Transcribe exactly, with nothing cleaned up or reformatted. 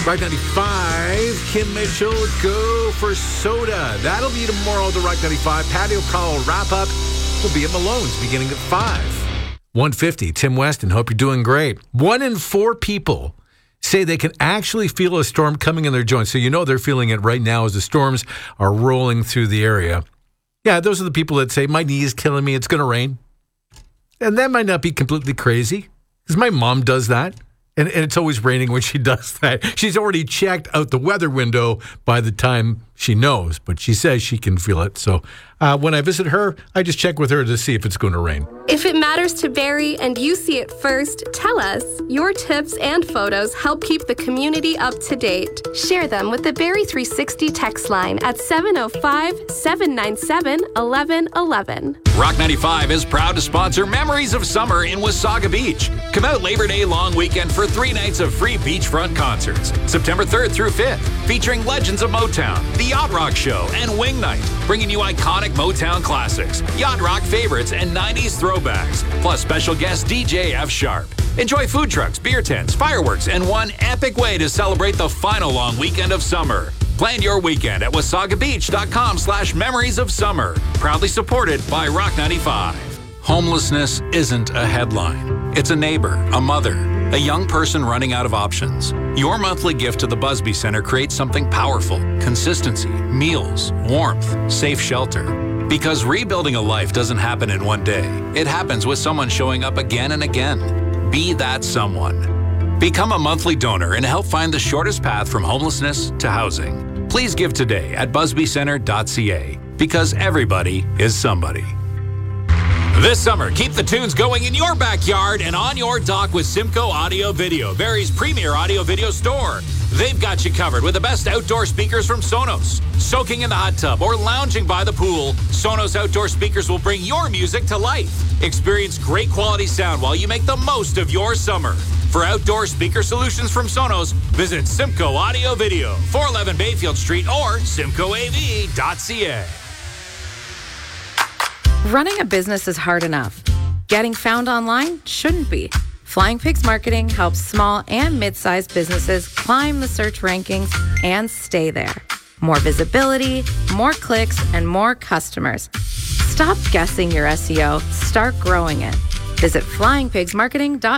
Rock ninety-five, Kim Mitchell, Go for Soda. That'll be tomorrow, the Rock ninety-five Patio Call wrap-up will be at Malone's beginning at five. one fifty, Tim Weston, hope you're doing great. One in four people say they can actually feel a storm coming in their joints. So you know they're feeling it right now as the storms are rolling through the area. Yeah, those are the people that say, my knee is killing me, it's going to rain. And that might not be completely crazy, because my mom does that. And, and it's always raining when she does that. She's already checked out the weather window by the time she knows, but she says she can feel it. So uh, when I visit her, I just check with her to see if it's going to rain. If it matters to Barrie and you see it first, tell us. Your tips and photos help keep the community up to date. Share them with the Barrie three sixty text line at seven oh five, seven nine seven, one one one one. Rock ninety-five is proud to sponsor Memories of Summer in Wasaga Beach. Come out Labor Day long weekend for three nights of free beachfront concerts. September third through fifth, featuring legends of Motown, The Yacht Rock Show, and Wing Night, bringing you iconic Motown classics, yacht rock favorites, and nineties throwbacks, plus special guest D J F Sharp. Enjoy food trucks, beer tents, fireworks, and one epic way to celebrate the final long weekend of summer. Plan your weekend at wasagabeach.com slash memories of summer. Proudly supported by Rock ninety-five. Homelessness isn't a headline. It's a neighbor, a mother, a young person running out of options. Your monthly gift to the Busby Center creates something powerful: consistency, meals, warmth, safe shelter. Because rebuilding a life doesn't happen in one day. It happens with someone showing up again and again. Be that someone. Become a monthly donor and help find the shortest path from homelessness to housing. Please give today at busby center dot c a, because everybody is somebody. This summer, keep the tunes going in your backyard and on your dock with Simcoe Audio Video, Barrie's premier audio video store. They've got you covered with the best outdoor speakers from Sonos. Soaking in the hot tub or lounging by the pool, Sonos outdoor speakers will bring your music to life. Experience great quality sound while you make the most of your summer. For outdoor speaker solutions from Sonos, visit Simcoe Audio Video, four eleven Bayfield Street or simcoe a v dot c a. Running a business is hard enough. Getting found online shouldn't be. Flying Pigs Marketing helps small and mid-sized businesses climb the search rankings and stay there. More visibility, more clicks, and more customers. Stop guessing your S E O. Start growing it. Visit flying pigs marketing dot com.